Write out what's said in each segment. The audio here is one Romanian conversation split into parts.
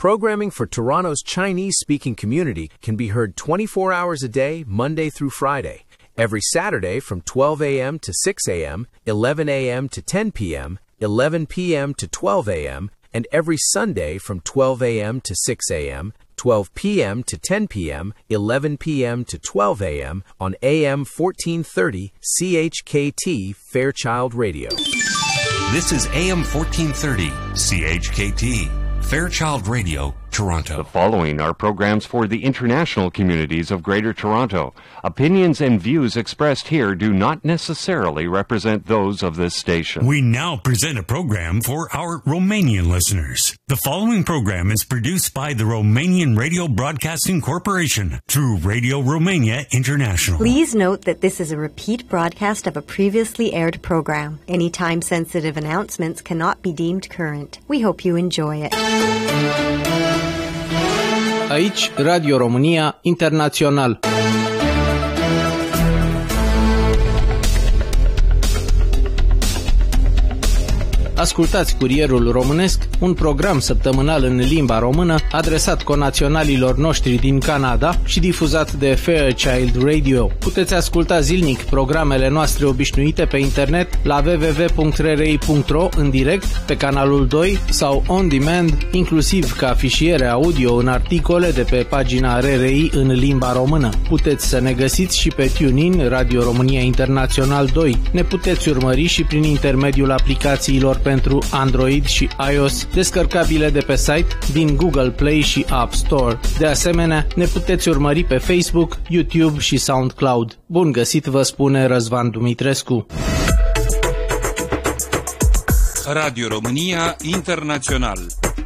Programming for Toronto's Chinese-speaking community can be heard 24 hours a day, Monday through Friday. Every Saturday from 12 a.m. to 6 a.m., 11 a.m. to 10 p.m., 11 p.m. to 12 a.m., and every Sunday from 12 a.m. to 6 a.m., 12 p.m. to 10 p.m., 11 p.m. to 12 a.m. on AM 1430 CHKT Fairchild Radio. This is AM 1430 CHKT Fairchild Radio, Toronto. The following are programs for the international communities of Greater Toronto. Opinions and views expressed here do not necessarily represent those of this station. We now present a program for our Romanian listeners. The following program is produced by the Romanian Radio Broadcasting Corporation through Radio Romania International. Please note that this is a repeat broadcast of a previously aired program. Any time-sensitive announcements cannot be deemed current. We hope you enjoy it. Aici, Radio România Internațional. Ascultați Curierul Românesc, un program săptămânal în limba română adresat conaționalilor noștri din Canada și difuzat de Fairchild Radio. Puteți asculta zilnic programele noastre obișnuite pe internet la www.rri.ro în direct, pe canalul 2 sau on demand, inclusiv ca fișiere audio în articole de pe pagina RRI în limba română. Puteți să ne găsiți și pe TuneIn, Radio România Internațional 2. Ne puteți urmări și prin intermediul aplicațiilor pentru Android și iOS, descărcabile de pe site, din Google Play și App Store. De asemenea, ne puteți urmări pe Facebook, YouTube și SoundCloud. Bun găsit, vă spune Răzvan Dumitrescu. Radio România Internațional.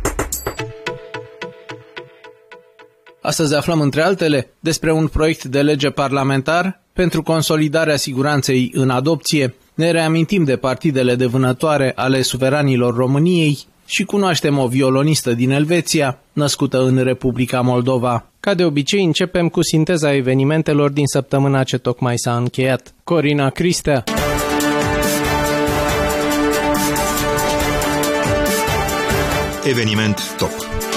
Astăzi aflăm, între altele, despre un proiect de lege parlamentar pentru consolidarea siguranței în adopție. Ne reamintim de partidele de vânătoare ale suveranilor României și cunoaștem o violonistă din Elveția, născută în Republica Moldova. Ca de obicei, începem cu sinteza evenimentelor din săptămâna ce tocmai s-a încheiat. Corina Cristea. Eveniment top.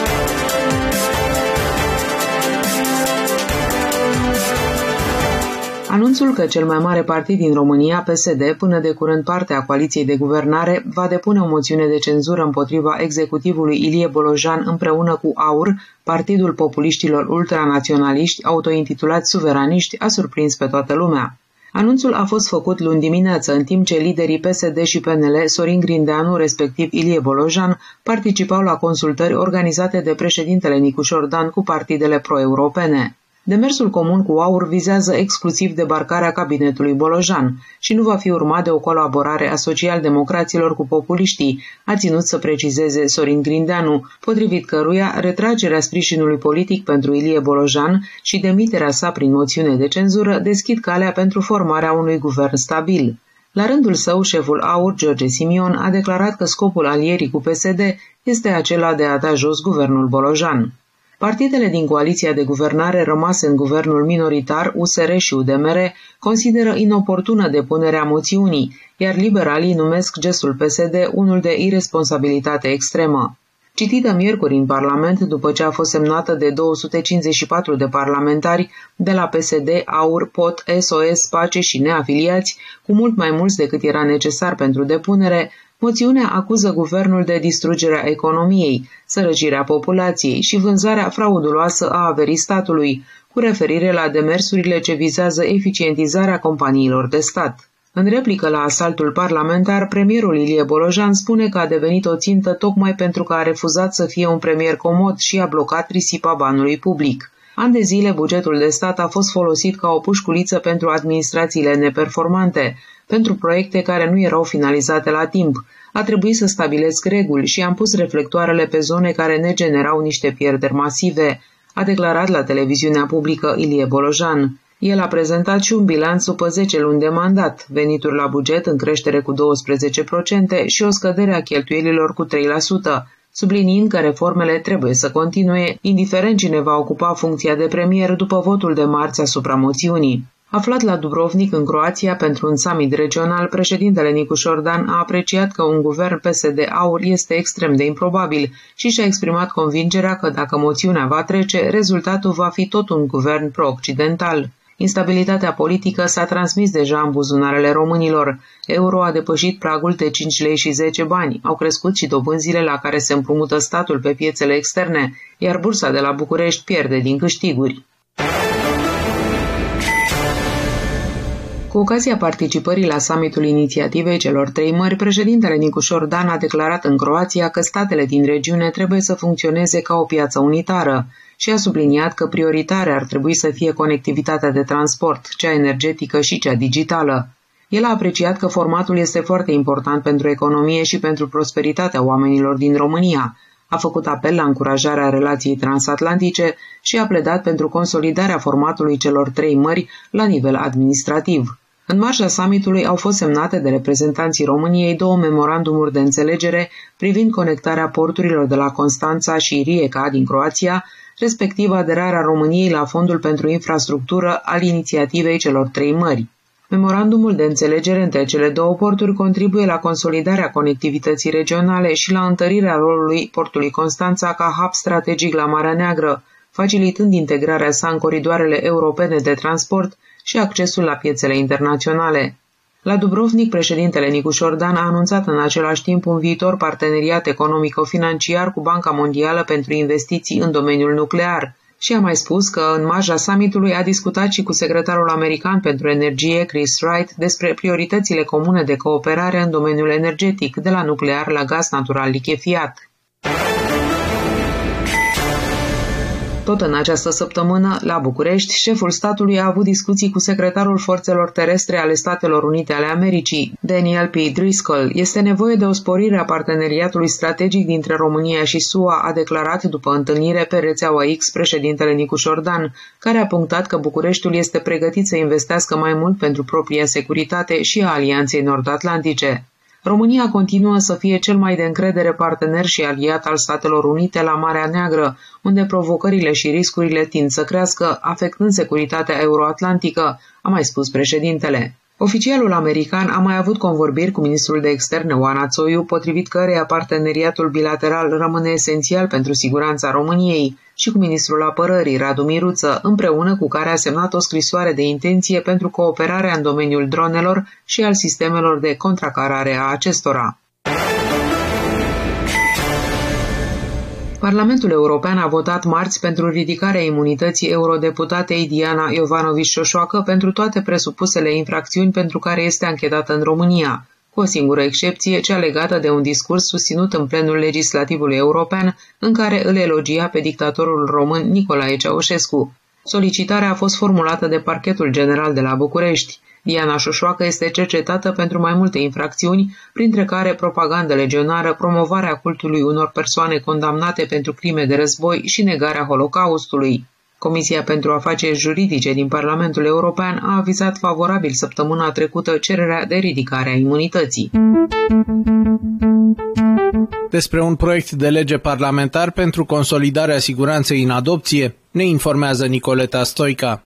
Anunțul că cel mai mare partid din România, PSD, până de curând parte a coaliției de guvernare, va depune o moțiune de cenzură împotriva executivului Ilie Bolojan împreună cu AUR, Partidul Populiștilor Ultranaționaliști, autointitulați suveraniști, a surprins pe toată lumea. Anunțul a fost făcut luni dimineață, în timp ce liderii PSD și PNL, Sorin Grindeanu, respectiv Ilie Bolojan, participau la consultări organizate de președintele Nicușor Dan cu partidele pro-europene. Demersul comun cu AUR vizează exclusiv debarcarea cabinetului Bolojan și nu va fi urmat de o colaborare a social-democraților cu populiștii, a ținut să precizeze Sorin Grindeanu, potrivit căruia retragerea sprijinului politic pentru Ilie Bolojan și demiterea sa prin moțiune de cenzură deschid calea pentru formarea unui guvern stabil. La rândul său, șeful AUR, George Simion, a declarat că scopul alierii cu PSD este acela de a da jos guvernul Bolojan. Partidele din coaliția de guvernare rămase în guvernul minoritar, USR și UDMR, consideră inoportună depunerea moțiunii, iar liberalii numesc gestul PSD unul de irresponsabilitate extremă. Citită miercuri în Parlament, după ce a fost semnată de 254 de parlamentari de la PSD, AUR, POT, SOS, PACE și neafiliați, cu mult mai mulți decât era necesar pentru depunere, moțiunea acuză guvernul de distrugerea economiei, sărăcirea populației și vânzarea frauduloasă a averii statului, cu referire la demersurile ce vizează eficientizarea companiilor de stat. În replică la asaltul parlamentar, premierul Ilie Bolojan spune că a devenit o țintă tocmai pentru că a refuzat să fie un premier comod și a blocat risipa banului public. Ani de zile, bugetul de stat a fost folosit ca o pușculiță pentru administrațiile neperformante, pentru proiecte care nu erau finalizate la timp. A trebuit să stabilesc reguli și am pus reflectoarele pe zone care ne generau niște pierderi masive, a declarat la televiziunea publică Ilie Bolojan. El a prezentat și un bilanț după 10 luni de mandat, venituri la buget în creștere cu 12% și o scădere a cheltuielilor cu 3%, subliniind că reformele trebuie să continue, indiferent cine va ocupa funcția de premier după votul de marți asupra moțiunii. Aflat la Dubrovnik, în Croația, pentru un summit regional, președintele Nicu Șordan a apreciat că un guvern PSD-AUR este extrem de improbabil și și-a exprimat convingerea că dacă moțiunea va trece, rezultatul va fi tot un guvern pro-occidental. Instabilitatea politică s-a transmis deja în buzunarele românilor. Euro a depășit pragul de 5 lei și 10 bani. Au crescut și dobânzile la care se împrumută statul pe piețele externe, iar bursa de la București pierde din câștiguri. Cu ocazia participării la summitul inițiativei celor 3 mări, președintele Nicu Șordan a declarat în Croația că statele din regiune trebuie să funcționeze ca o piață unitară și a subliniat că prioritare ar trebui să fie conectivitatea de transport, cea energetică și cea digitală. El a apreciat că formatul este foarte important pentru economie și pentru prosperitatea oamenilor din România. A făcut apel la încurajarea relației transatlantice și a pledat pentru consolidarea formatului celor 3 mări la nivel administrativ. În marja summitului au fost semnate de reprezentanții României 2 memorandumuri de înțelegere privind conectarea porturilor de la Constanța și Rijeka din Croația, respectiv aderarea României la Fondul pentru Infrastructură al inițiativei celor 3 mări. Memorandumul de înțelegere între cele 2 porturi contribuie la consolidarea conectivității regionale și la întărirea rolului portului Constanța ca hub strategic la Marea Neagră, facilitând integrarea sa în coridoarele europene de transport și accesul la piețele internaționale. La Dubrovnik, președintele Nicu Șordan a anunțat în același timp un viitor parteneriat economico-financiar cu Banca Mondială pentru investiții în domeniul nuclear și a mai spus că în marja summitului a discutat și cu secretarul american pentru energie, Chris Wright, despre prioritățile comune de cooperare în domeniul energetic, de la nuclear la gaz natural lichefiat. Tot în această săptămână, la București, șeful statului a avut discuții cu secretarul Forțelor Terestre ale Statelor Unite ale Americii, Daniel P. Driscoll. Este nevoie de o sporire a parteneriatului strategic dintre România și SUA, a declarat după întâlnire pe rețeaua X președintele Nicu Șordan, care a punctat că Bucureștiul este pregătit să investească mai mult pentru propria securitate și a Alianței Nord-Atlantice. România continuă să fie cel mai de încredere partener și aliat al Statelor Unite la Marea Neagră, unde provocările și riscurile tind să crească, afectând securitatea euroatlantică, a mai spus președintele. Oficialul american a mai avut convorbiri cu ministrul de externe Oana Țoiu, potrivit căreia parteneriatul bilateral rămâne esențial pentru siguranța României, și cu ministrul apărării Radu Miruță, împreună cu care a semnat o scrisoare de intenție pentru cooperarea în domeniul dronelor și al sistemelor de contracarare a acestora. Parlamentul European a votat marți pentru ridicarea imunității eurodeputatei Diana Iovanovici-Șoșoacă pentru toate presupusele infracțiuni pentru care este anchetată în România, cu o singură excepție, cea legată de un discurs susținut în plenul legislativului european, în care îl elogia pe dictatorul român Nicolae Ceaușescu. Solicitarea a fost formulată de Parchetul General de la București. Diana Șoșoacă este cercetată pentru mai multe infracțiuni, printre care propagandă legionară, promovarea cultului unor persoane condamnate pentru crime de război și negarea Holocaustului. Comisia pentru Afaceri Juridice din Parlamentul European a avizat favorabil săptămâna trecută cererea de ridicare a imunității. Despre un proiect de lege parlamentar pentru consolidarea siguranței în adopție ne informează Nicoleta Stoica.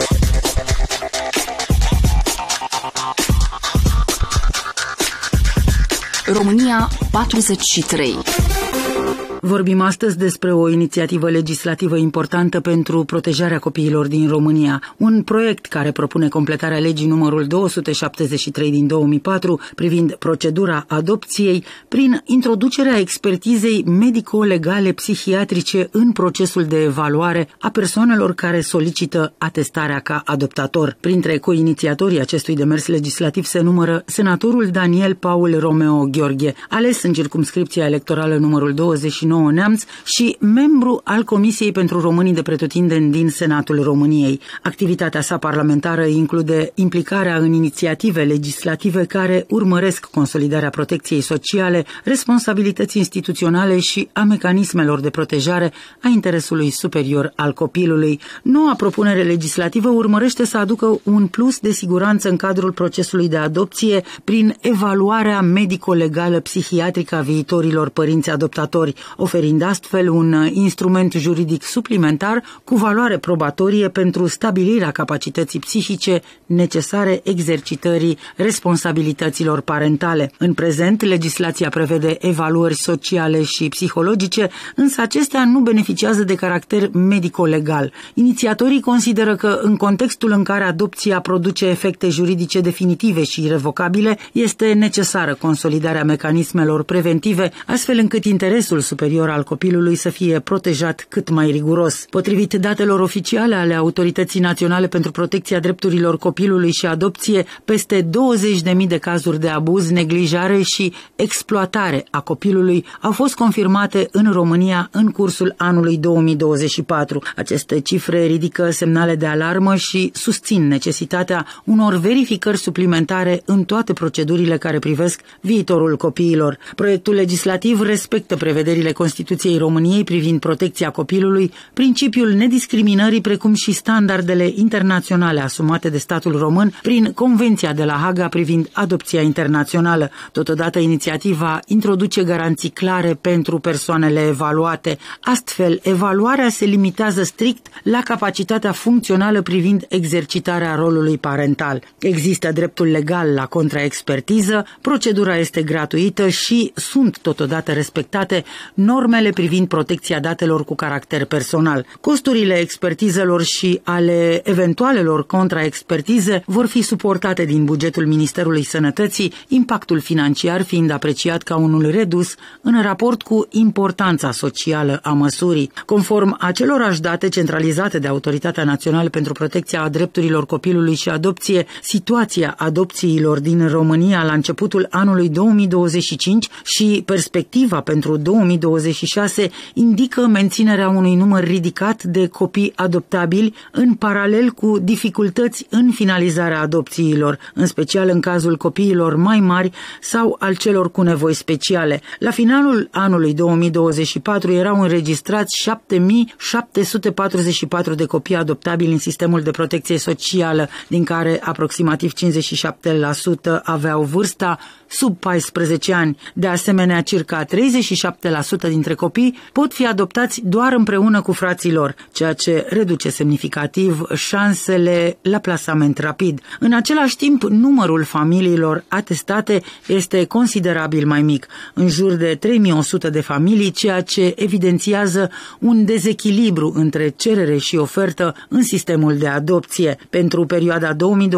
România 43. Vorbim astăzi despre o inițiativă legislativă importantă pentru protejarea copiilor din România. Un proiect care propune completarea legii numărul 273 din 2004 privind procedura adopției prin introducerea expertizei medico-legale psihiatrice în procesul de evaluare a persoanelor care solicită atestarea ca adoptator. Printre coinițiatorii acestui demers legislativ se numără senatorul Daniel Paul Romeo Gheorghe, ales în circumscripția electorală numărul 29 Neamț și membru al Comisiei pentru Românii de Pretutindeni din Senatul României. Activitatea sa parlamentară include implicarea în inițiative legislative care urmăresc consolidarea protecției sociale, responsabilității instituționale și a mecanismelor de protejare a interesului superior al copilului. Noua propunere legislativă urmărește să aducă un plus de siguranță în cadrul procesului de adopție prin evaluarea medico-legală psihiatrică a viitorilor părinți adoptatori. oferind astfel un instrument juridic suplimentar cu valoare probatorie pentru stabilirea capacității psihice necesare exercitării responsabilităților parentale. În prezent, legislația prevede evaluări sociale și psihologice, însă acestea nu beneficiază de caracter medico-legal. Inițiatorii consideră că, în contextul în care adopția produce efecte juridice definitive și irrevocabile, este necesară consolidarea mecanismelor preventive, astfel încât interesul superior al copilului să fie protejat cât mai riguros. Potrivit datelor oficiale ale Autorității Naționale pentru Protecția Drepturilor Copilului și Adopție, peste 20.000 de cazuri de abuz, neglijare și exploatare a copilului au fost confirmate în România în cursul anului 2024. Aceste cifre ridică semnale de alarmă și susțin necesitatea unor verificări suplimentare în toate procedurile care privesc viitorul copiilor. Proiectul legislativ respectă prevederile Constituției României privind protecția copilului, principiul nediscriminării, precum și standardele internaționale asumate de statul român prin Convenția de la Haga privind adopția internațională. Totodată, inițiativa introduce garanții clare pentru persoanele evaluate. Astfel, evaluarea se limitează strict la capacitatea funcțională privind exercitarea rolului parental. Există dreptul legal la contraexpertiză, procedura este gratuită și sunt totodată respectate normele privind protecția datelor cu caracter personal. Costurile expertizelor și ale eventualelor contraexpertize vor fi suportate din bugetul Ministerului Sănătății, impactul financiar fiind apreciat ca unul redus în raport cu importanța socială a măsurii. Conform acelorași date centralizate de Autoritatea Națională pentru Protecția Drepturilor Copilului și Adopție, situația adopțiilor din România la începutul anului 2025 și perspectiva pentru 2026 indică menținerea unui număr ridicat de copii adoptabili, în paralel cu dificultăți în finalizarea adopțiilor, în special în cazul copiilor mai mari sau al celor cu nevoi speciale. La finalul anului 2024 erau înregistrați 7.744 de copii adoptabili în sistemul de protecție socială, din care aproximativ 57% aveau vârsta sub 14 ani. De asemenea, circa 37% dintre copii pot fi adoptați doar împreună cu frații lor, ceea ce reduce semnificativ șansele la plasament rapid. În același timp, numărul familiilor atestate este considerabil mai mic, în jur de 3.100 de familii, ceea ce evidențiază un dezechilibru între cerere și ofertă în sistemul de adopție. Pentru perioada 2025-2026,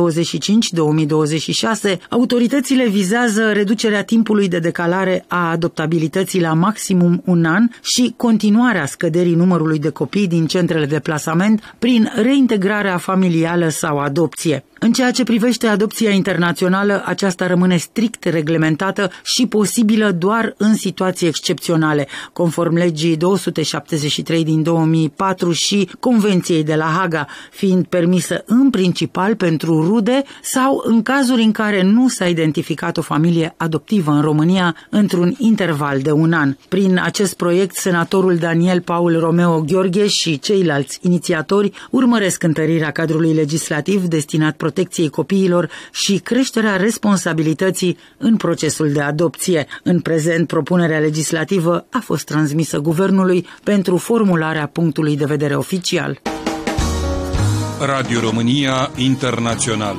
autoritățile vizează reducerea timpului de decalare a adoptabilității la maximum un an și continuarea scăderii numărului de copii din centrele de plasament prin reintegrarea familială sau adopție. În ceea ce privește adopția internațională, aceasta rămâne strict reglementată și posibilă doar în situații excepționale, conform legii 273 din 2004 și Convenției de la Haga, fiind permisă în principal pentru rude sau în cazuri în care nu s-a identificat o familie adoptivă în România într-un interval de un an. Prin acest proiect, senatorul Daniel Paul Romeo Gheorghe și ceilalți inițiatori urmăresc întărirea cadrului legislativ destinat protecției copiilor și creșterea responsabilității în procesul de adopție. În prezent, propunerea legislativă a fost transmisă Guvernului pentru formularea punctului de vedere oficial. Radio România Internațional.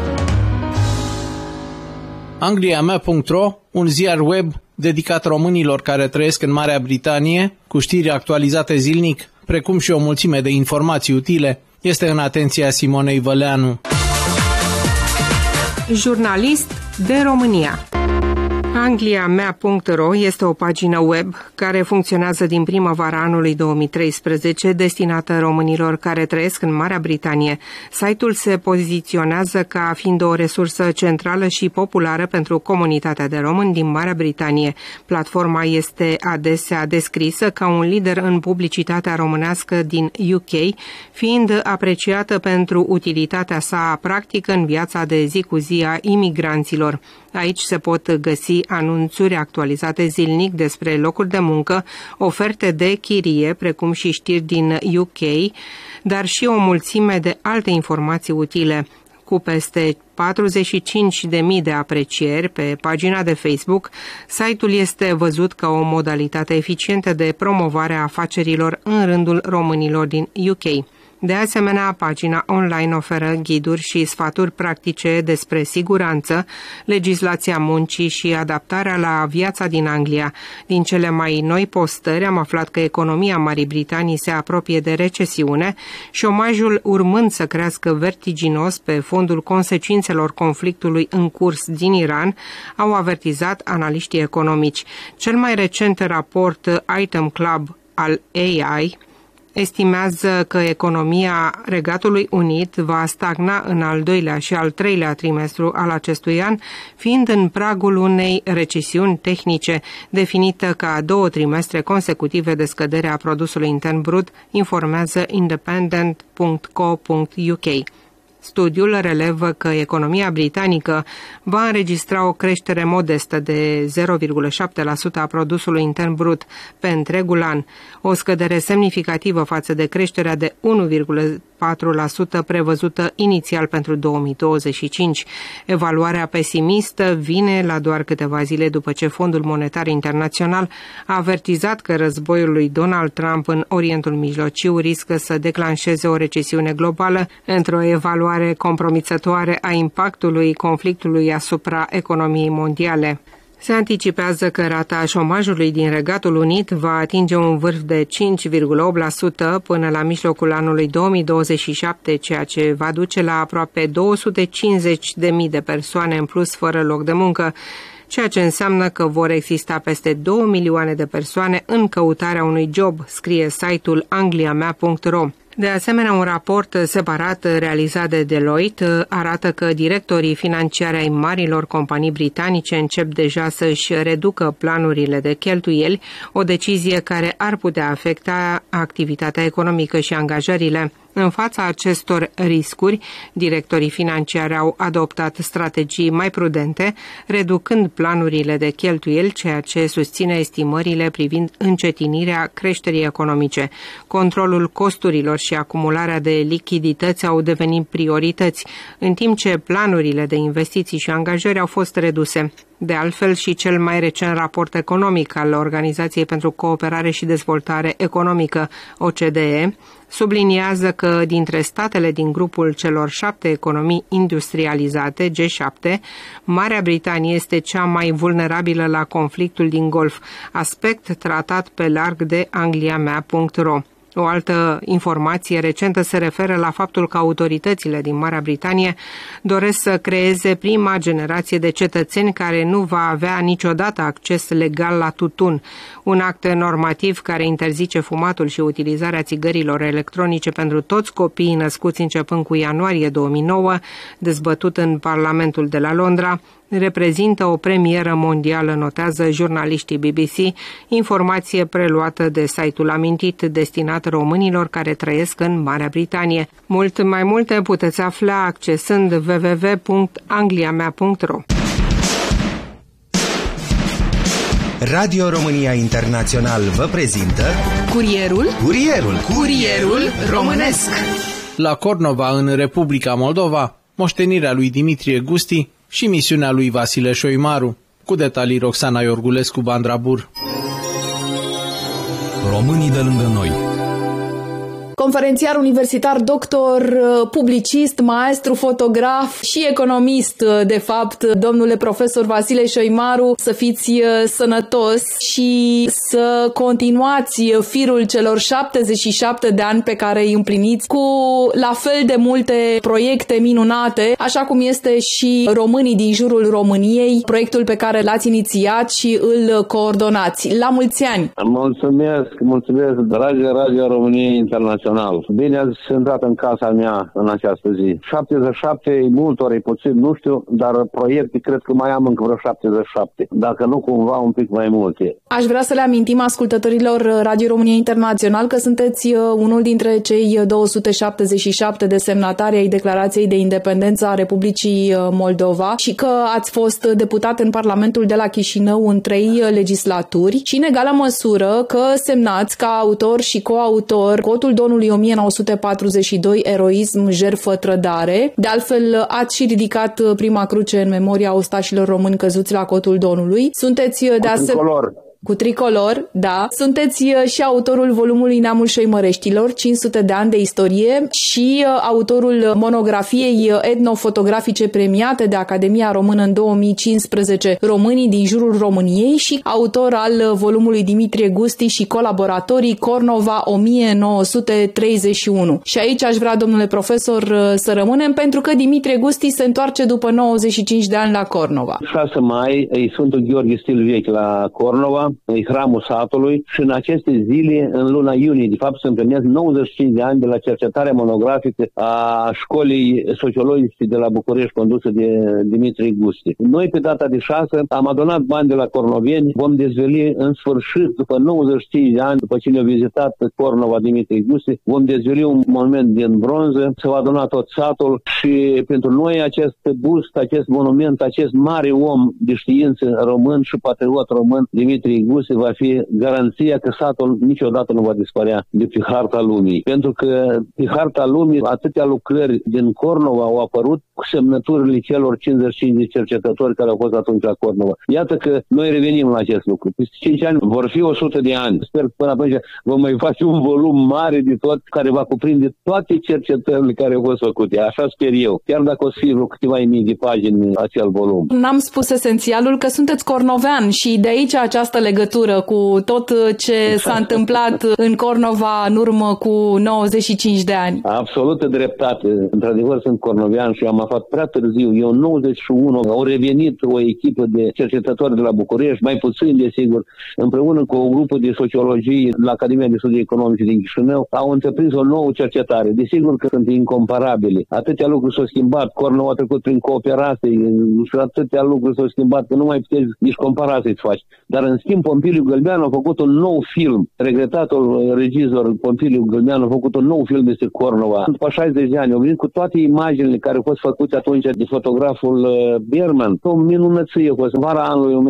Angliamea.ro, un ziar web dedicat românilor care trăiesc în Marea Britanie, cu știri actualizate zilnic, precum și o mulțime de informații utile, este în atenția Simonei Văleanu. Jurnalist de România. Angliamea.ro este o pagină web care funcționează din primăvara anului 2013, destinată românilor care trăiesc în Marea Britanie. Site-ul se poziționează ca fiind o resursă centrală și populară pentru comunitatea de români din Marea Britanie. Platforma este adesea descrisă ca un lider în publicitatea românească din UK, fiind apreciată pentru utilitatea sa practică în viața de zi cu zi a imigranților. Aici se pot găsi anunțuri actualizate zilnic despre locuri de muncă, oferte de chirie, precum și știri din UK, dar și o mulțime de alte informații utile. Cu peste 45.000 de aprecieri pe pagina de Facebook, site-ul este văzut ca o modalitate eficientă de promovare a afacerilor în rândul românilor din UK. De asemenea, pagina online oferă ghiduri și sfaturi practice despre siguranță, legislația muncii și adaptarea la viața din Anglia. Din cele mai noi postări am aflat că economia Marii Britanii se apropie de recesiune, șomajul urmând să crească vertiginos pe fondul consecințelor conflictului în curs din Iran, au avertizat analiștii economici. Cel mai recent raport Item Club al AI estimează că economia Regatului Unit va stagna în al doilea și al treilea trimestru al acestui an, fiind în pragul unei recesiuni tehnice, definită ca 2 trimestre consecutive de scădere a produsului intern brut, informează independent.co.uk. Studiul relevă că economia britanică va înregistra o creștere modestă de 0,7% a produsului intern brut pe întregul an, o scădere semnificativă față de creșterea de 1,4% prevăzută inițial pentru 2025. Evaluarea pesimistă vine la doar câteva zile după ce Fondul Monetar Internațional a avertizat că războiul lui Donald Trump în Orientul Mijlociu riscă să declanșeze o recesiune globală într-o evaluare compromițătoare a impactului conflictului asupra economiei mondiale. Se anticipează că rata șomajului din Regatul Unit va atinge un vârf de 5,8% până la mijlocul anului 2027, ceea ce va duce la aproape 250.000 de persoane în plus fără loc de muncă, ceea ce înseamnă că vor exista peste 2 milioane de persoane în căutarea unui job, scrie site-ul angliamea.ro. De asemenea, un raport separat realizat de Deloitte arată că directorii financiari ai marilor companii britanice încep deja să-și reducă planurile de cheltuieli, o decizie care ar putea afecta activitatea economică și angajările. În fața acestor riscuri, directorii financiari au adoptat strategii mai prudente, reducând planurile de cheltuieli, ceea ce susține estimările privind încetinirea creșterii economice. Controlul costurilor și acumularea de lichidități au devenit priorități, în timp ce planurile de investiții și angajări au fost reduse. De altfel, și cel mai recent raport economic al Organizației pentru Cooperare și Dezvoltare Economică, OCDE, subliniază că dintre statele din grupul celor 7 economii industrializate, G7, Marea Britanie este cea mai vulnerabilă la conflictul din Golf, aspect tratat pe larg de angliamea.ro. O altă informație recentă se referă la faptul că autoritățile din Marea Britanie doresc să creeze prima generație de cetățeni care nu va avea niciodată acces legal la tutun, un act normativ care interzice fumatul și utilizarea țigărilor electronice pentru toți copiii născuți începând cu ianuarie 2009, dezbătut în Parlamentul de la Londra, reprezintă o premieră mondială, notează jurnaliștii BBC, informație preluată de site-ul amintit destinat românilor care trăiesc în Marea Britanie. Mult mai multe puteți afla accesând www.angliamea.ro. Radio România Internațional vă prezintă Curierul românesc. La Cornova, în Republica Moldova, moștenirea lui Dimitrie Gusti și misiunea lui Vasile Șoimaru. Cu detalii Roxana Iorgulescu, Bandrabur. Românii de lângă noi. Conferențiar universitar, doctor, publicist, maestru, fotograf și economist, de fapt, domnule profesor Vasile Șoimaru, să fiți sănătos și să continuați firul celor 77 de ani pe care îi împliniți cu la fel de multe proiecte minunate, așa cum este și Românii din jurul României, proiectul pe care l-ați inițiat și îl coordonați. La mulți ani! Mulțumesc, dragi Radio României Internațional. Bine ați intrat în casa mea în această zi. 77 e mult, ori e puțin, nu știu, dar proiecte cred că mai am încă vreo 77. Dacă nu, cumva un pic mai multe. Aș vrea să le amintim ascultătorilor Radio România Internațional că sunteți unul dintre cei 277 de semnatari ai Declarației de Independență a Republicii Moldova și că ați fost deputat în Parlamentul de la Chișinău în 3 legislaturi și în egală măsură că semnați ca autor și coautor Cotul Domnului anului 1942, eroism, jertfă, trădare. De altfel, ați și ridicat prima cruce în memoria ostașilor români căzuți la Cotul Donului. Sunteți de asemenea... Cu tricolor, da. Sunteți și autorul volumului Neamul Șoimăreștilor, 500 de ani de istorie, și autorul monografiei etnofotografice premiate de Academia Română în 2015, Românii din jurul României, și autor al volumului Dimitrie Gusti și colaboratorii Cornova 1931. Și aici aș vrea, domnule profesor, să rămânem, pentru că Dimitrie Gusti se întoarce după 95 de ani la Cornova. 6 mai e Sfântul Gheorghe Stil Vechi la Cornova, e hramul satului, și în aceste zile, în luna iunie, de fapt, se împlinesc 95 de ani de la cercetarea monografică a școlii sociologice de la București, condusă de Dimitrie Gusti. Noi, pe data de 6, am adunat bani de la cornoveni, vom dezveli în sfârșit, după 95 de ani, după ce ne-a vizitat Cornova Dimitrie Gusti, vom dezveli un monument din bronză, se va aduna tot satul, și pentru noi acest bust, acest monument, acest mare om de știință român și patriot român, Dimitrie Gusti, va fi garanția că satul niciodată nu va dispărea de pe harta lumii. Pentru că pe harta lumii atâtea lucrări din Cornova au apărut cu semnăturile celor 55 de cercetători care au fost atunci la Cornova. Iată că noi revenim la acest lucru. Peste 5 ani vor fi 100 de ani. Sper că până atunci vom mai face un volum mare de tot, care va cuprinde toate cercetările care au fost făcute. Așa sper eu. Chiar dacă o să fie vreo câteva mii de pagini acel volum. N-am spus esențialul, că sunteți cornovean, și de aici această legătură cu tot ce s-a întâmplat în Cornova în urmă cu 95 de ani. Absolută dreptate. Într-adevăr sunt cornovean și am aflat prea târziu. Eu în 91 au revenit o echipă de cercetători de la București, mai puțin desigur, împreună cu o grupă de sociologie la Academia de Studii Economice din Chișinău, au întreprins o nouă cercetare. Desigur că sunt incomparabile. Atâtea lucruri s-au schimbat. Cornova a trecut prin cooperații și atâtea lucruri s-au schimbat că nu mai puteți nici comparații să faci. Dar în schimb, Pompiliu Gălbeanu a făcut un nou film. Regretatul regizor Pompiliu Gălbeanu a făcut un nou film despre Cornova. După 60 de ani au venit cu toate imaginile care au fost făcute atunci de fotograful Berman. O minunăție a fost vara anului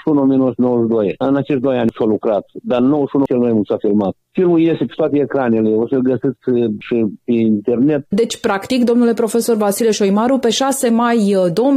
1991-1992. În acești 2 ani s-a lucrat, dar în 91 cel mai mult s-a filmat. Filmul iese pe toate ecranele, o să-l găsiți și pe internet. Deci, practic, domnule profesor Vasile Șoimaru, pe 6 mai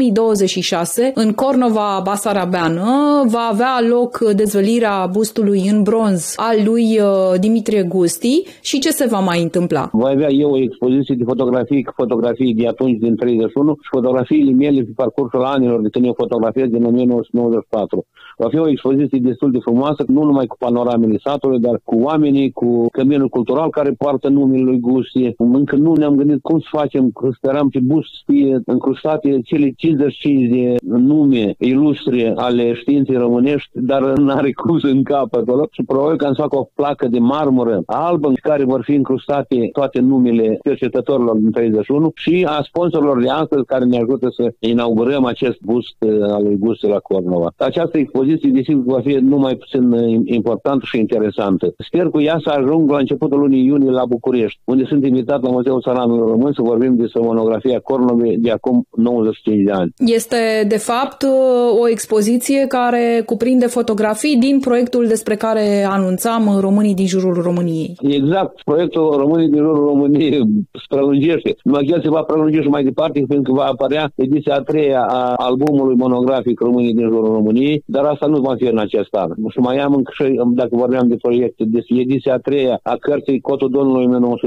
2026, în Cornova Basarabeană, va avea loc dezvălirea bustului în bronz al lui Dimitrie Gusti. Și ce se va mai întâmpla? Va avea eu o expoziție de fotografii de atunci, din 31, și fotografiile mele pe parcursul anilor de când eu fotografiez din 1994. Va fi o expoziție destul de frumoasă, nu numai cu panoramele satului, dar cu oamenii, cu căminul cultural care poartă numele lui Gusti. Încă nu ne-am gândit cum să facem, că speram pe bust să fie încrustate cele 55 de nume ilustre ale științei românești, dar n-are cum să încapă acolo. Și probabil că am să fac o placă de marmură albă în care vor fi încrustate toate numele cercetătorilor din 31 și a sponsorilor de astăzi care ne ajută să inaugurăm acest bust al lui Gusti la Cornova. Această expoziție, desigur, va fi numai puțin importantă și interesantă. Sper cu ea să ajung la începutul lunii iunie la București, unde sunt invitat la Muzeul Țăranului Român să vorbim despre monografia Cornovei de acum 95 de ani. Este, de fapt, o expoziție care cuprinde fotografii din proiectul despre care anunțam, Românii din jurul României. Exact. Proiectul Românii din jurul României se prelungește. Numai că el se va prelungi și mai departe, pentru că va apărea ediția a 3-a a albumului monografic Românii din jurul României, dar asta nu va fi în acest an. Și mai am încă și, dacă vorbeam de proiecte, de ediția a 3-a a cărții Cotul Donului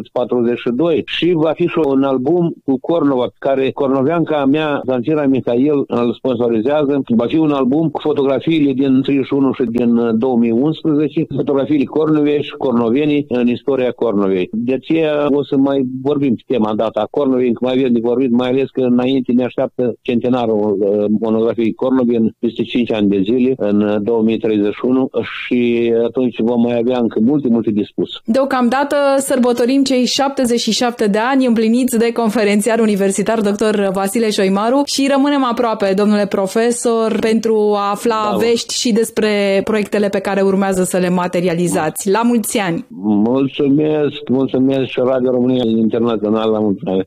1942 și va fi și un album cu Cornova, care cornoveanca mea, Zanțira Mihail, îl sponsorizează. Va fi un album cu fotografiile din 31 și din 2011, fotografiile Cornovei și cornovenii în istoria Cornovei. De aceea o să mai vorbim pe tema data Cornovei, încă mai avem de vorbit, mai ales că înainte ne așteaptă centenarul monografiei Cornovei peste 5 ani de zile, în 2031, și atunci vom mai avea încă multe de spus. Deocamdată sărbătorim cei 77 de ani împliniți de conferențiar universitar dr. Vasile Șoimaru și rămânem aproape, domnule profesor, pentru a afla vești și despre proiectele pe care urmează să le materializați. La mulți ani! Mulțumesc și Radio România Internațional, la mulți ani!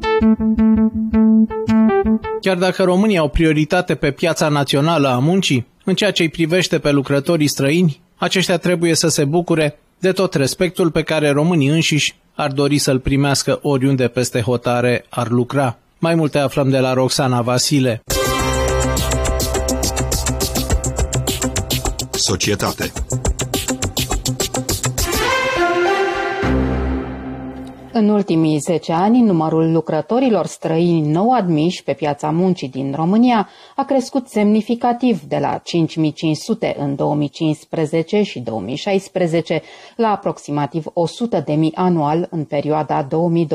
Chiar dacă românii au prioritate pe piața națională a muncii, în ceea ce îi privește pe lucrătorii străini, aceștia trebuie să se bucure de tot respectul pe care românii înșiși ar dori să-l primească oriunde peste hotare ar lucra. Mai multe aflăm de la Roxana Vasile. Societate. În ultimii 10 ani, numărul lucrătorilor străini nou admiși pe piața muncii din România a crescut semnificativ de la 5.500 în 2015 și 2016 la aproximativ 100.000 anual în perioada 2022-2025.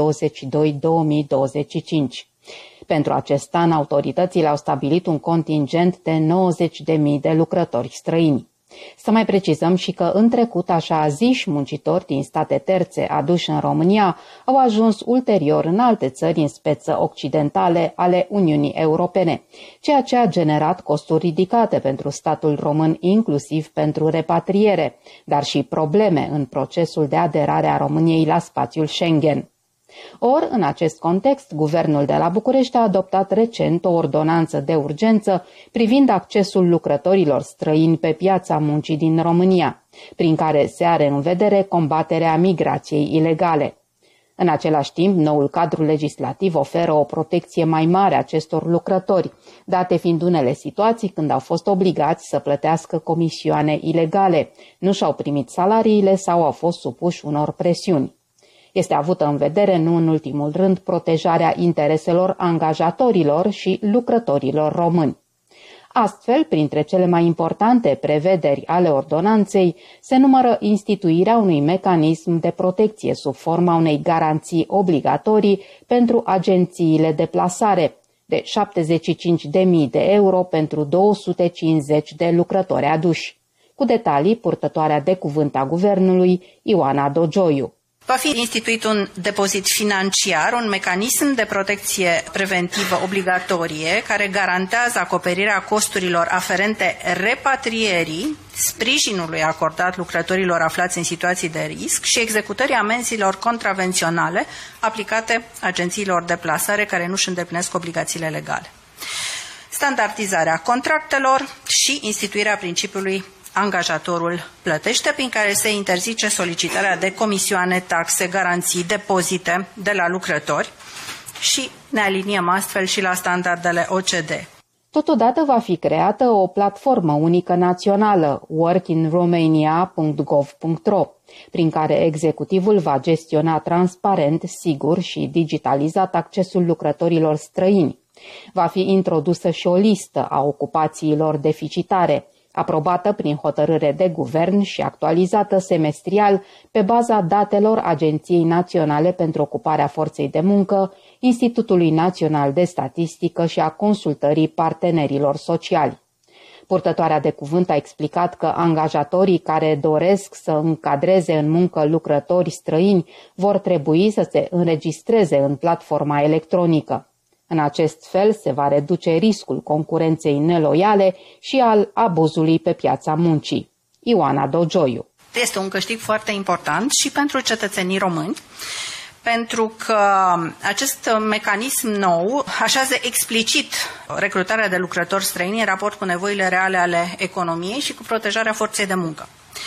Pentru acest an, autoritățile au stabilit un contingent de 90.000 de lucrători străini. Să mai precizăm și că în trecut așa ziși muncitori din state terțe aduși în România au ajuns ulterior în alte țări în speță occidentale ale Uniunii Europene, ceea ce a generat costuri ridicate pentru statul român, inclusiv pentru repatriere, dar și probleme în procesul de aderare a României la spațiul Schengen. Or, în acest context, guvernul de la București a adoptat recent o ordonanță de urgență privind accesul lucrătorilor străini pe piața muncii din România, prin care se are în vedere combaterea migrației ilegale. În același timp, noul cadru legislativ oferă o protecție mai mare acestor lucrători, date fiind unele situații când au fost obligați să plătească comisioane ilegale, nu și-au primit salariile sau au fost supuși unor presiuni. Este avută în vedere, nu în ultimul rând, protejarea intereselor angajatorilor și lucrătorilor români. Astfel, printre cele mai importante prevederi ale ordonanței, se numără instituirea unui mecanism de protecție sub forma unei garanții obligatorii pentru agențiile de plasare, de 75.000 de euro pentru 250 de lucrători aduși. Cu detalii, purtătoarea de cuvânt a guvernului, Ioana Dogioiu. Va fi instituit un depozit financiar, un mecanism de protecție preventivă obligatorie care garantează acoperirea costurilor aferente repatrierii, sprijinului acordat lucrătorilor aflați în situații de risc și executării amenzilor contravenționale aplicate agențiilor de plasare care nu își îndeplinesc obligațiile legale. Standardizarea contractelor și instituirea principiului angajatorul plătește, prin care se interzice solicitarea de comisioane, taxe, garanții, depozite de la lucrători și ne aliniem astfel și la standardele OCDE. Totodată va fi creată o platformă unică națională, workinromania.gov.ro, prin care executivul va gestiona transparent, sigur și digitalizat accesul lucrătorilor străini. Va fi introdusă și o listă a ocupațiilor deficitare, aprobată prin hotărâre de guvern și actualizată semestrial pe baza datelor Agenției Naționale pentru Ocuparea Forței de Muncă, Institutului Național de Statistică și a consultării partenerilor sociali. Purtătoarea de cuvânt a explicat că angajatorii care doresc să încadreze în muncă lucrători străini vor trebui să se înregistreze în platforma electronică. În acest fel se va reduce riscul concurenței neloiale și al abuzului pe piața muncii. Ioana Dogioiu. Este un câștig foarte important și pentru cetățenii români, pentru că acest mecanism nou așează explicit recrutarea de lucrători străini în raport cu nevoile reale ale economiei și cu protejarea forței de muncă.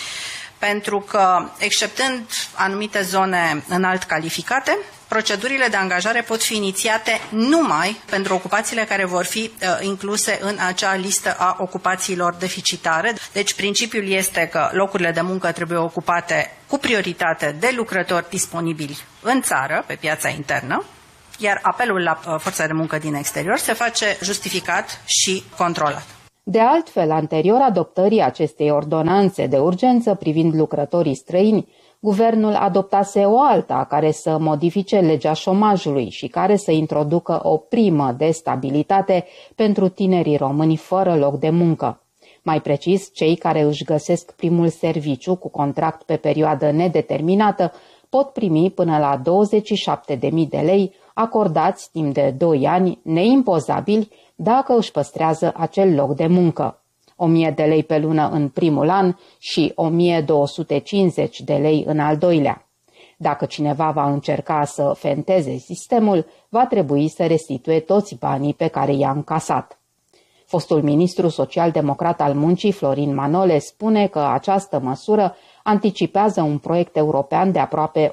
Pentru că, exceptând anumite zone înalt calificate, procedurile de angajare pot fi inițiate numai pentru ocupațiile care vor fi incluse în acea listă a ocupațiilor deficitare. Deci principiul este că locurile de muncă trebuie ocupate cu prioritate de lucrători disponibili în țară, pe piața internă, iar apelul la forța de muncă din exterior se face justificat și controlat. De altfel, anterior adoptării acestei ordonanțe de urgență privind lucrătorii străini, guvernul adoptase o alta care să modifice legea șomajului și care să introducă o primă de stabilitate pentru tinerii români fără loc de muncă. Mai precis, cei care își găsesc primul serviciu cu contract pe perioadă nedeterminată pot primi până la 27.000 de lei acordați timp de 2 ani neimpozabili dacă își păstrează acel loc de muncă. 1.000 de lei pe lună în primul an și 1.250 de lei în al doilea. Dacă cineva va încerca să fenteze sistemul, va trebui să restituie toți banii pe care i-a încasat. Fostul ministru social-democrat al muncii, Florin Manole, spune că această măsură anticipează un proiect european de aproape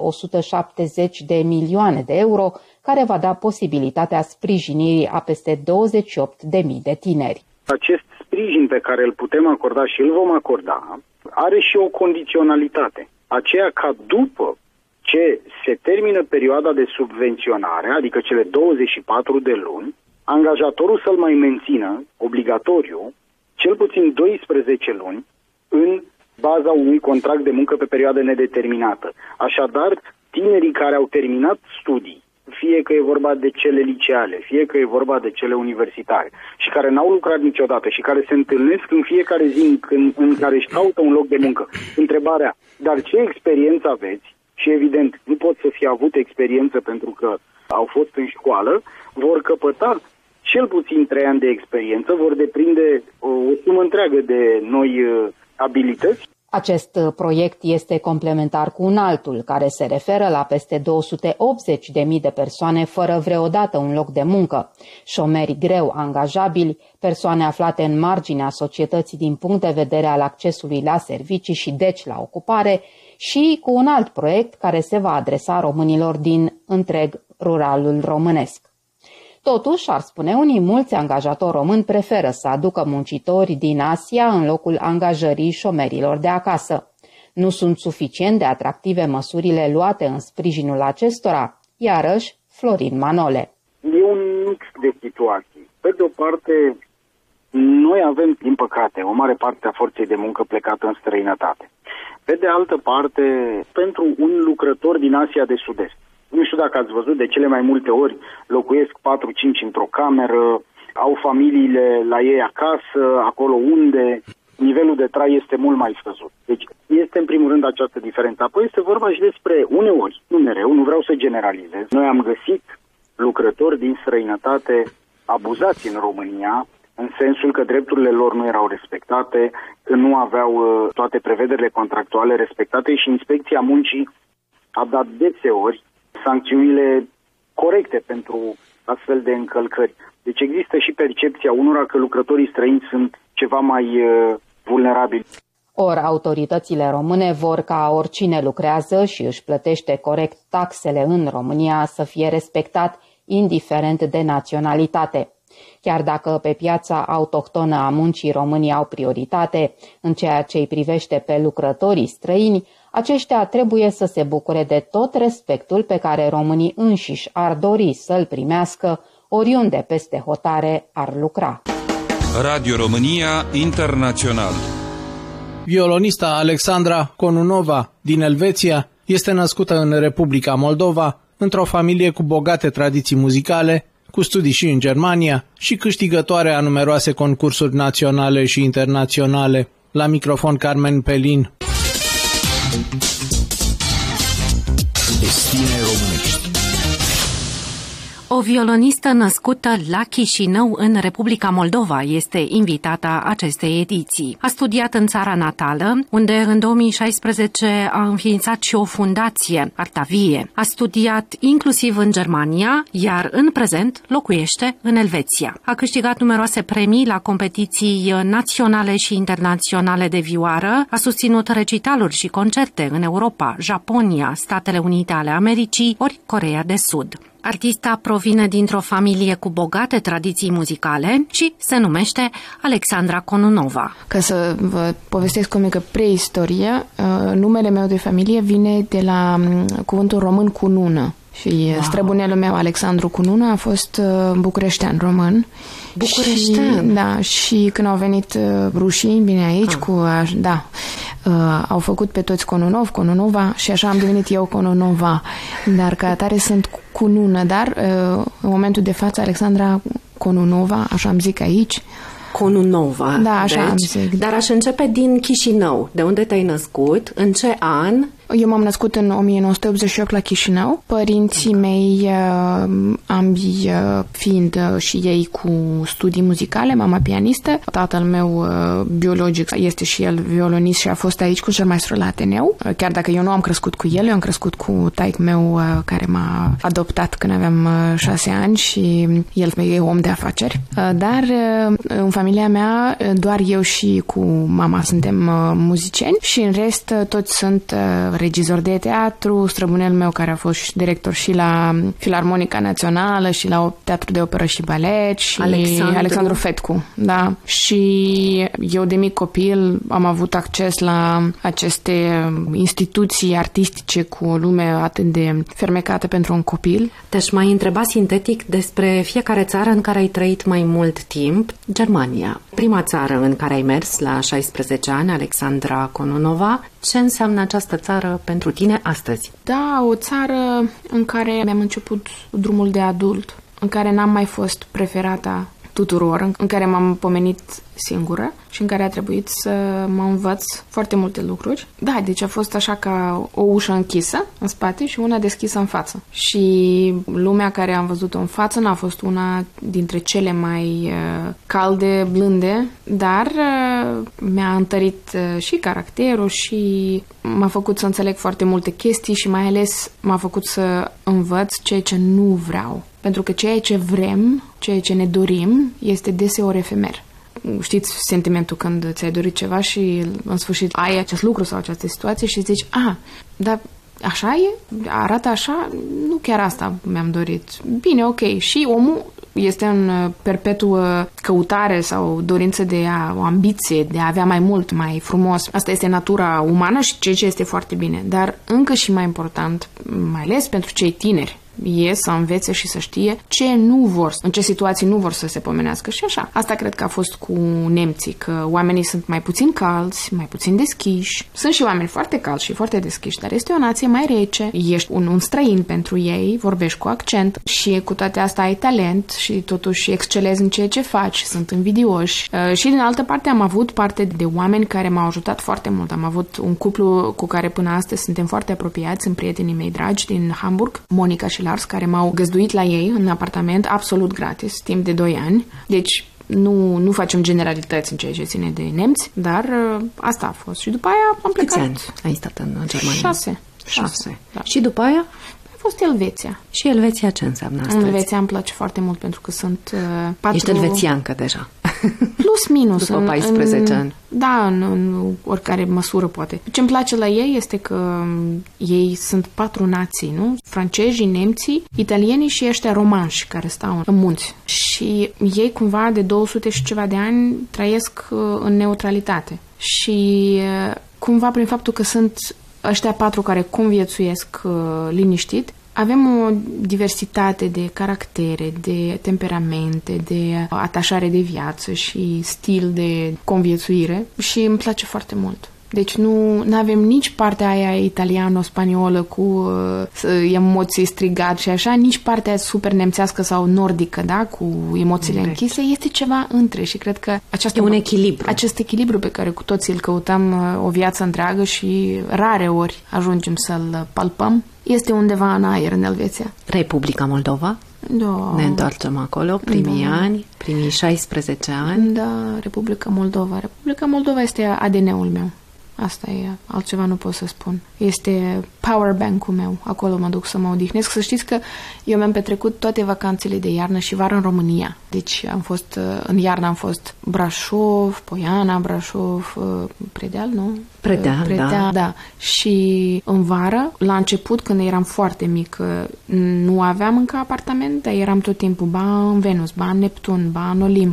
170 de milioane de euro, care va da posibilitatea sprijinirii a peste 28.000 de tineri. Acest sprijin pe care îl putem acorda și îl vom acorda are și o condiționalitate, aceea ca după ce se termină perioada de subvenționare, adică cele 24 de luni, angajatorul să-l mai mențină obligatoriu cel puțin 12 luni în baza unui contract de muncă pe perioadă nedeterminată. Așadar, tinerii care au terminat studii, fie că e vorba de cele liceale, fie că e vorba de cele universitare, și care n-au lucrat niciodată și care se întâlnesc în fiecare zi în care își caută un loc de muncă. Întrebarea, dar ce experiență aveți? Și evident, nu pot să fie avut experiență pentru că au fost în școală, vor căpăta cel puțin 3 ani de experiență, vor deprinde o sumă întreagă de noi abilități. Acest proiect este complementar cu un altul, care se referă la peste 280.000 de persoane fără vreodată un loc de muncă, șomeri greu angajabili, persoane aflate în marginea societății din punct de vedere al accesului la servicii și deci la ocupare, și cu un alt proiect care se va adresa românilor din întreg ruralul românesc. Totuși, ar spune unii, mulți angajatori români preferă să aducă muncitori din Asia în locul angajării șomerilor de acasă. Nu sunt suficient de atractive măsurile luate în sprijinul acestora? Iarăși, Florin Manole. E un mix de situații. Pe de o parte, noi avem, din păcate, o mare parte a forței de muncă plecată în străinătate. Pe de altă parte, pentru un lucrător din Asia de Sud-Est, nu știu dacă ați văzut, de cele mai multe ori locuiesc 4-5 într-o cameră, au familiile la ei acasă, acolo unde nivelul de trai este mult mai scăzut. Deci este în primul rând această diferență. Apoi este vorba și despre uneori, nu mereu, nu vreau să generalizez. Noi am găsit lucrători din străinătate abuzați în România, în sensul că drepturile lor nu erau respectate, că nu aveau toate prevederile contractuale respectate și Inspecția Muncii a dat deseori sancțiunile corecte pentru astfel de încălcări. Deci există și percepția unora că lucrătorii străini sunt ceva mai vulnerabili. Ori autoritățile române vor ca oricine lucrează și își plătește corect taxele în România să fie respectat, indiferent de naționalitate. Chiar dacă pe piața autohtonă a muncii românii au prioritate, în ceea ce îi privește pe lucrătorii străini, aceștia trebuie să se bucure de tot respectul pe care românii înșiși ar dori să-l primească oriunde peste hotare ar lucra. Radio România Internațional. Violonista Alexandra Konunova din Elveția este născută în Republica Moldova, într-o familie cu bogate tradiții muzicale, cu studii și în Germania și câștigătoare a numeroase concursuri naționale și internaționale. La microfon Carmen Pelin. Destine românești. O violonistă născută la Chișinău, în Republica Moldova, este invitata acestei ediții. A studiat în țara natală, unde în 2016 a înființat și o fundație, Artavie. A studiat inclusiv în Germania, iar în prezent locuiește în Elveția. A câștigat numeroase premii la competiții naționale și internaționale de vioară, a susținut recitaluri și concerte în Europa, Japonia, Statele Unite ale Americii ori Coreea de Sud. Artista provine dintr-o familie cu bogate tradiții muzicale și se numește Alexandra Konunova. Ca să vă povestesc o mică preistorie, numele meu de familie vine de la cuvântul român cunună. Și străbunelul meu, Alexandru Cunună, a fost bucureștean român. Bucureștean? Și când au venit rușii, bine aici, au făcut pe toți Konunova și așa am devenit eu Konunova. Dar ca atare sunt Cunună, dar în momentul de față Alexandra Konunova, așa am zic aici. Konunova. Da, așa am zic. Dar aș începe din Chișinău. De unde te-ai născut? În ce an? Eu m-am născut în 1988 la Chișinău. Părinții mei, ambii fiind și ei cu studii muzicale, mama pianistă, tatăl meu biologic este și el violonist și a fost aici cu maestru la Ateneu. Chiar dacă eu nu am crescut cu el, eu am crescut cu taică meu care m-a adoptat când aveam 6 ani și el e om de afaceri. Dar în familia mea doar eu și cu mama suntem muzicieni și în rest toți sunt regizori de teatru, străbunel meu care a fost director și la Filarmonica Națională și la Teatru de Operă și Balet și Alexandru Fetcu. Da. Și eu de mic copil am avut acces la aceste instituții artistice cu o lume atât de fermecată pentru un copil. Te-aș mai întreba sintetic despre fiecare țară în care ai trăit mai mult timp. Germania, prima țară în care ai mers la 16 ani, Alexandra Kononova. Ce înseamnă această țară pentru tine astăzi? Da, o țară în care mi-am început drumul de adult, în care n-am mai fost preferata tuturor, în care m-am pomenit singură și în care a trebuit să mă învăț foarte multe lucruri. Da, deci a fost așa ca o ușă închisă în spate și una deschisă în față. Și lumea care am văzut-o în față n-a fost una dintre cele mai calde, blânde, dar mi-a întărit și caracterul și m-a făcut să înțeleg foarte multe chestii și mai ales m-a făcut să învăț ceea ce nu vreau. Pentru că ceea ce vrem, ceea ce ne dorim, este deseori efemer. Știți sentimentul când ți-ai dorit ceva și în sfârșit ai acest lucru sau această situație și zici, dar așa e? Arată așa? Nu chiar asta mi-am dorit. Bine, ok. Și omul este în perpetuă căutare sau dorință o ambiție de a avea mai mult, mai frumos. Asta este natura umană și ceea ce este foarte bine. Dar încă și mai important, mai ales pentru cei tineri, e să învețe și să știe ce nu vor, în ce situații nu vor să se pomenească și așa. Asta cred că a fost cu nemții, că oamenii sunt mai puțin calzi, mai puțin deschiși. Sunt și oameni foarte calzi și foarte deschiși, dar este o nație mai rece. Ești un străin pentru ei, vorbești cu accent și cu toate astea ai talent și totuși excelezi în ceea ce faci, sunt invidioși. Și din altă parte am avut parte de oameni care m-au ajutat foarte mult. Am avut un cuplu cu care până astăzi suntem foarte apropiați, sunt prietenii mei dragi din Hamburg, Monica și Lars, care m-au găzduit la ei în apartament absolut gratis, timp de 2 ani. Deci nu facem generalități în ceea ce ține de nemți, dar asta a fost. Și după aia am plecat. Câți ani ai stat în Germania? 6. Da. Și după aia? A fost Elveția. Și Elveția ce înseamnă astăzi? Elveția îmi place foarte mult pentru că sunt 4... Ești elvețiancă deja. Plus minus. După 14 ani. Da, în oricare măsură poate. Ce îmi place la ei este că ei sunt 4 nații, nu? Francezii, nemții, italienii și ăștia romanși care stau în munți. Și ei cumva de 200 și ceva de ani trăiesc în neutralitate. Și cumva prin faptul că sunt ăștia 4 care conviețuiesc liniștit, avem o diversitate de caractere, de temperamente, de atașare de viață și stil de conviețuire și îmi place foarte mult. Deci nu avem nici partea aia italiano-spaniolă cu emoții strigat și așa, nici partea super nemțească sau nordică, da, cu emoțiile închise. Este ceva între și cred că e un echilibru. Acest echilibru pe care cu toții îl căutăm o viață întreagă și rare ori ajungem să-l palpăm, este undeva în aer în Elveția. Republica Moldova? Da. Ne întoarcem acolo, primii ani, primii 16 ani. Da, Republica Moldova. Republica Moldova este ADN-ul meu. Asta e, altceva nu pot să spun. Este power bank-ul meu. Acolo mă duc să mă odihnesc. Să știți că eu mi-am petrecut toate vacanțele de iarnă și vară în România. Deci în iarnă am fost Brașov, Poiana, Brașov, Predeal, nu? Predeal, da. Și în vară, la început, când eram foarte mic, nu aveam încă apartament, dar eram tot timpul ba în Venus, ba în Neptun, ba în Olimp.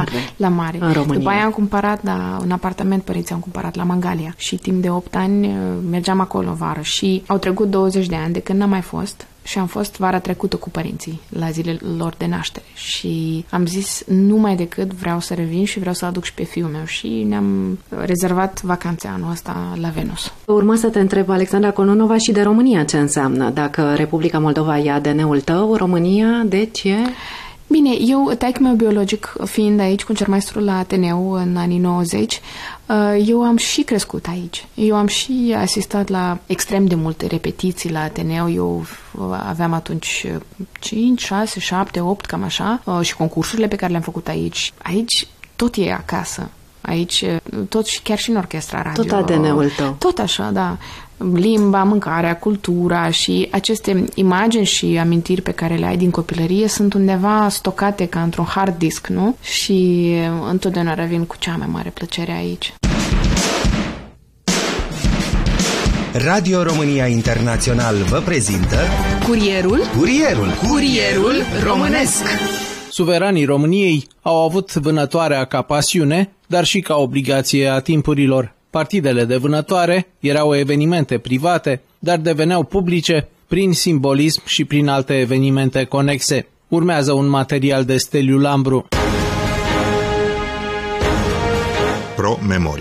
La mare. În România. După aia am cumpărat, un apartament, părinții am cumpărat la Mangalia. Și timp de 8 ani mergeam acolo vară. Și au trecut 20 de ani de când n-am mai fost. Și am fost vara trecută cu părinții la zilele lor de naștere și am zis numai decât vreau să revin și vreau să aduc și pe fiul meu și ne-am rezervat vacanța anul ăsta la Venus. Urma să te întreb, Alexandra Kononova, și de România ce înseamnă. Dacă Republica Moldova e ADN-ul tău, România, deci e? Bine, eu, taică meu biologic, fiind aici cu cermaistru la Ateneu în anii 90, eu am și crescut aici. Eu am și asistat la extrem de multe repetiții la Ateneu. Eu aveam atunci 5, 6, 7, 8, cam așa, și concursurile pe care le-am făcut aici. Aici tot e acasă. Aici, tot și chiar și în orchestra radio. Tot ADN-ul tău. Tot așa, da. Limba, mâncarea, cultura și aceste imagini și amintiri pe care le ai din copilărie sunt undeva stocate ca într-un hard disk, nu? Și întotdeauna revin cu cea mai mare plăcere aici. Radio România Internațional vă prezintă Curierul Românesc. Suveranii României au avut vânătoarea ca pasiune, dar și ca obligație a timpurilor. Partidele de vânătoare erau evenimente private, dar deveneau publice prin simbolism și prin alte evenimente conexe. Urmează un material de Steliu Lambru. Pro Memoria.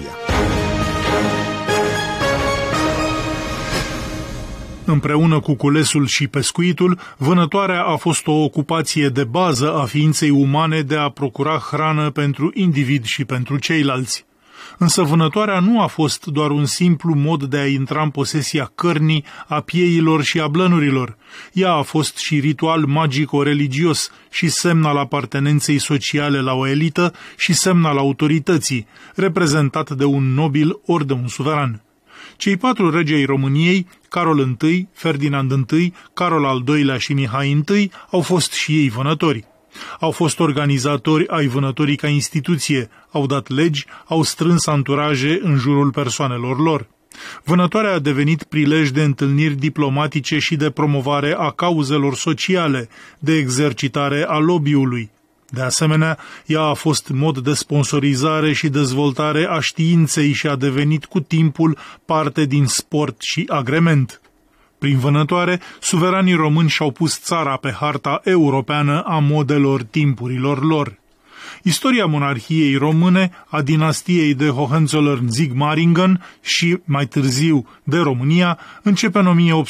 Împreună cu culesul și pescuitul, vânătoarea a fost o ocupație de bază a ființei umane de a procura hrană pentru individ și pentru ceilalți. Însă vânătoarea nu a fost doar un simplu mod de a intra în posesia cărnii, a pieilor și a blănurilor. Ea a fost și ritual magico-religios și semn al apartenenței sociale la o elită și semn al autorității, reprezentat de un nobil ori de un suveran. Cei 4 regi ai României, Carol I, Ferdinand I, Carol al II-lea și Mihai I, au fost și ei vânători. Au fost organizatori ai vânătorii ca instituție, au dat legi, au strâns anturaje în jurul persoanelor lor. Vânătoarea a devenit prilej de întâlniri diplomatice și de promovare a cauzelor sociale, de exercitare a lobby-ului. De asemenea, ea a fost mod de sponsorizare și dezvoltare a științei și a devenit cu timpul parte din sport și agrement. Prin vânătoare, suveranii români și-au pus țara pe harta europeană a modelor timpurilor lor. Istoria monarhiei române, a dinastiei de Hohenzollern-Sigmaringen și, mai târziu, de România, începe în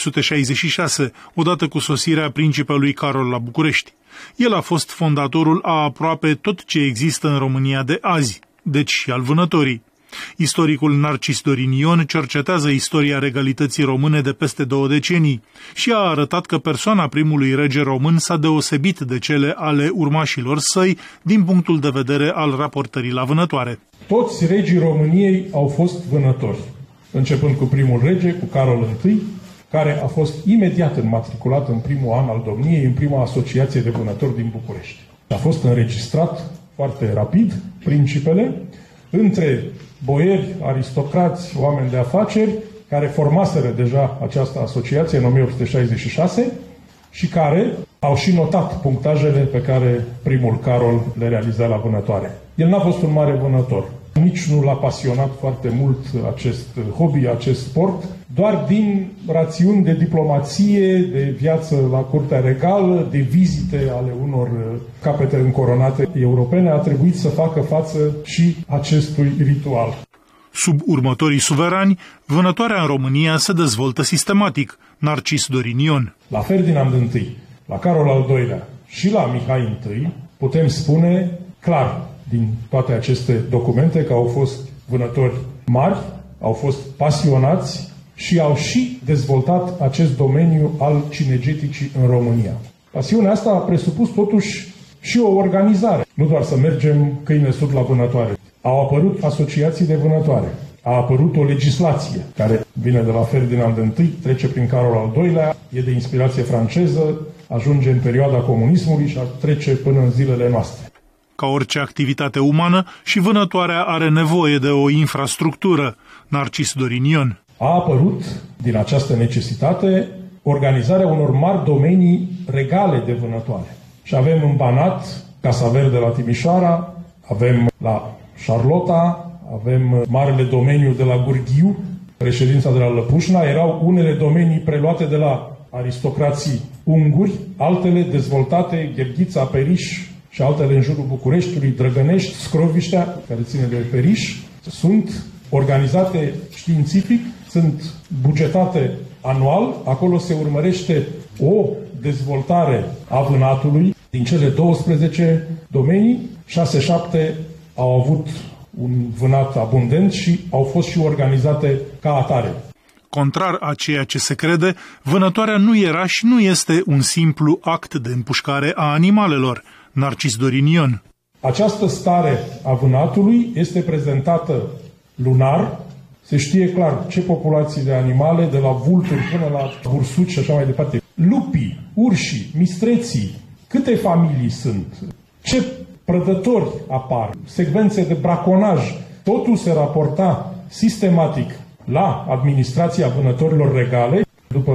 1866, odată cu sosirea principelui Carol la București. El a fost fondatorul a aproape tot ce există în România de azi, deci și al vânătorii. Istoricul Narcis Dorin Ion cercetează istoria regalității române de peste 2 decenii și a arătat că persoana primului rege român s-a deosebit de cele ale urmașilor săi din punctul de vedere al raportării la vânătoare. Toți regii României au fost vânători, începând cu primul rege, cu Carol I, care a fost imediat înmatriculat în primul an al domniei, în prima asociație de vânători din București. A fost înregistrat foarte rapid, principele, între boieri, aristocrați, oameni de afaceri, care formaseră deja această asociație în 1866 și care au și notat punctajele pe care primul Carol le realiza la vânătoare. El n-a fost un mare vânător. Nici nu l-a pasionat foarte mult acest hobby, acest sport, doar din rațiuni de diplomație, de viață la curtea regală, de vizite ale unor capete încoronate europene, a trebuit să facă față și acestui ritual. Sub următorii suverani, vânătoarea în România se dezvoltă sistematic. Narcis Dorin Ion. La Ferdinand I, la Carol al II-lea și la Mihai I, putem spune clar din toate aceste documente că au fost vânători mari, au fost pasionați și au și dezvoltat acest domeniu al cinegeticii în România. Pasiunea asta a presupus totuși și o organizare, nu doar să mergem câine sub la vânătoare. Au apărut asociații de vânătoare, a apărut o legislație care vine de la Ferdinand I, trece prin Carol al II-lea, e de inspirație franceză, ajunge în perioada comunismului și trece până în zilele noastre. Ca orice activitate umană, și vânătoarea are nevoie de o infrastructură. Narcis Dorin Ion. A apărut, din această necesitate, organizarea unor mari domenii regale de vânătoare. Și avem în Banat, Casa Verde la Timișoara, avem la Șarlota, avem marele domeniu de la Gurghiu, reședința de la Lăpușna. Erau unele domenii preluate de la aristocrații unguri, altele dezvoltate, Gherghița, Periș și altele în jurul Bucureștiului, Drăgănești, Scroviștea, care ține de Periș, sunt organizate științific, sunt bugetate anual, acolo se urmărește o dezvoltare a vânatului, Din cele 12 domenii, 6-7 au avut un vânat abundent și au fost și organizate ca atare. Contrar a ceea ce se crede, vânătoarea nu era și nu este un simplu act de împușcare a animalelor. Narcis Dorin Ion. Această stare a vânatului este prezentată lunar. Se știe clar ce populații de animale, de la vulturi până la bursuci și așa mai departe. Lupii, urșii, mistreții, câte familii sunt, ce prădători apar, secvențe de braconaj. Totul se raporta sistematic la administrația vânătorilor regale. După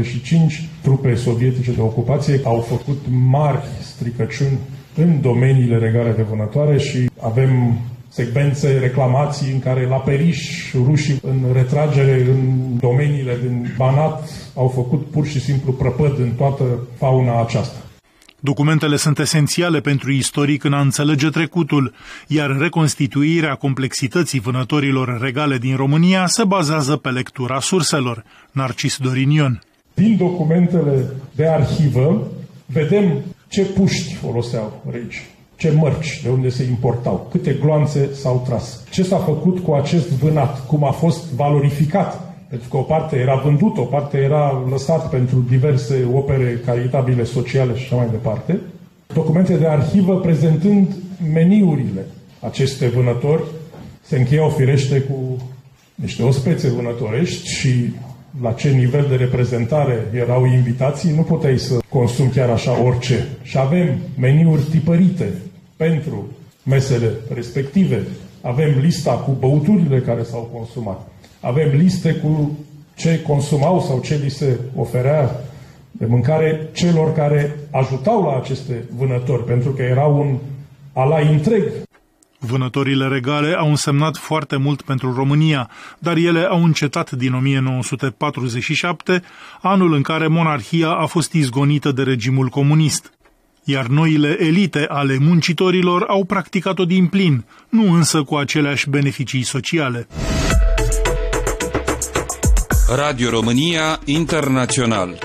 45, trupe sovietice de ocupație au făcut mari stricăciuni în domeniile regale de vânătoare și avem secvențe, reclamații în care la Periș rușii în retragere în domeniile din Banat au făcut pur și simplu prăpăd în toată fauna aceasta. Documentele sunt esențiale pentru istoric în a înțelege trecutul, iar reconstituirea complexității vânătorilor regale din România se bazează pe lectura surselor. Narcis Dorin Ion. Din documentele de arhivă vedem ce puști foloseau regii, ce mărci, de unde se importau, câte gloanțe s-au tras, ce s-a făcut cu acest vânat, cum a fost valorificat. Pentru că o parte era vândut, o parte era lăsat pentru diverse opere caritabile, sociale și așa mai departe. Documente de arhivă prezentând meniurile aceste vânători se încheiau firește cu niște ospețe vânătorești și la ce nivel de reprezentare erau invitații, nu puteai să consumi chiar așa orice. Și avem meniuri tipărite pentru mesele respective. Avem lista cu băuturile care s-au consumat. Avem liste cu ce consumau sau ce li se oferea de mâncare celor care ajutau la aceste vânători, pentru că era un alai întreg. Vânătorile regale au însemnat foarte mult pentru România, dar ele au încetat din 1947, anul în care monarhia a fost izgonită de regimul comunist. Iar noile elite ale muncitorilor au practicat-o din plin, nu însă cu aceleași beneficii sociale. Radio România Internațional.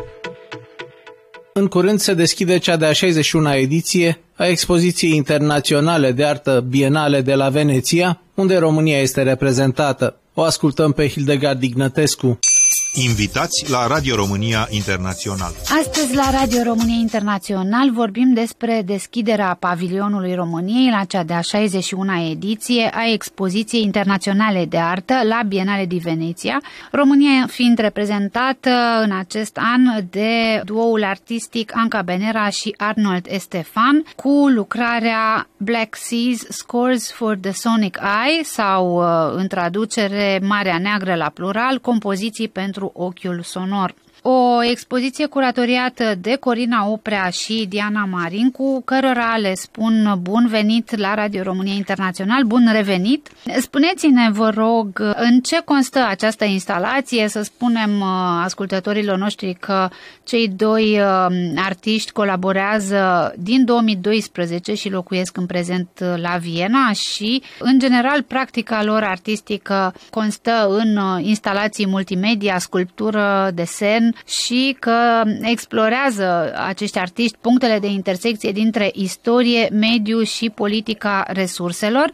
În curând se deschide cea de-a 61-a ediție a Expoziției Internaționale de Artă Bienale de la Veneția, unde România este reprezentată. O ascultăm pe Hildegard Ignătescu. Invitați la Radio România Internațional. Astăzi la Radio România Internațional vorbim despre deschiderea pavilionului României la cea de-a 61-a ediție a Expoziției Internaționale de Artă la Bienale di Venezia, România fiind reprezentată în acest an de duoul artistic Anca Benera și Arnold Estefan cu lucrarea Black Seas Scores for the Sonic Eye sau, în traducere, Marea Neagră la plural, compoziții pentru ochiul sonor. O expoziție curatoriată de Corina Oprea și Diana Marincu, cărora le spun bun venit la Radio România Internațional, bun revenit. Spuneți-ne, vă rog, în ce constă această instalație, să spunem ascultătorilor noștri că cei doi artiști colaborează din 2012 și locuiesc în prezent la Viena și, în general, practica lor artistică constă în instalații multimedia, sculptură, desen, și că explorează acești artiști punctele de intersecție dintre istorie, mediu și politica resurselor.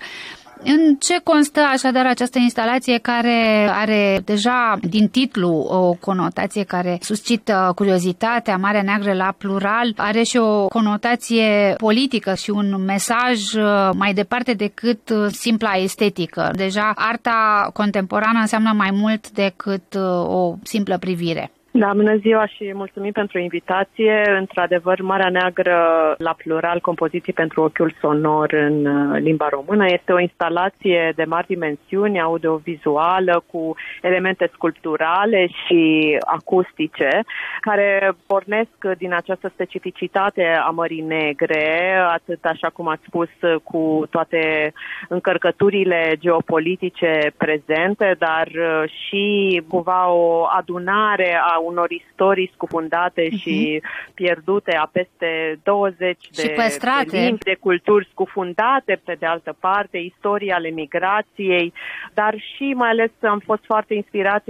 În ce constă așadar această instalație care are deja din titlu o conotație care suscită curiozitatea, Marea Neagră la plural, are și o conotație politică și un mesaj mai departe decât simpla estetică. Deja arta contemporană înseamnă mai mult decât o simplă privire. Da, bună ziua și mulțumim pentru invitație. Într-adevăr, Marea Neagră la plural, compoziții pentru ochiul sonor în limba română, este o instalație de mari dimensiuni, audiovizuală, cu elemente sculpturale și acustice, care pornesc din această specificitate a Mării Negre, atât așa cum ați spus, cu toate încărcăturile geopolitice prezente, dar și cumva o adunare a unor istorii scufundate și pierdute a peste 20 de limbi, de culturi scufundate, pe de altă parte, istorii ale migrației, dar și mai ales am fost foarte inspirați